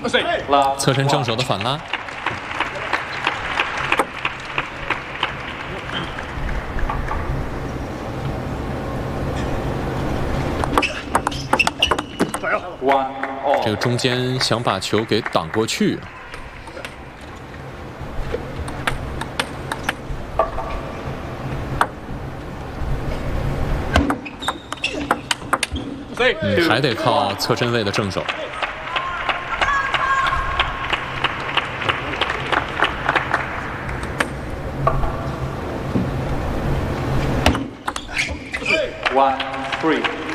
侧身正手的反拉。这个中间想把球给挡过去。 还得靠侧身位的正手。 1-3。